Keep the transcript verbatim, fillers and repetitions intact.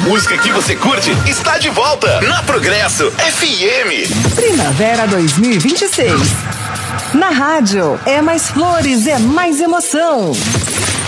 música que você curte está de volta na Progresso F M. Primavera dois mil e vinte e seis. Na rádio, é mais flores, é mais emoção.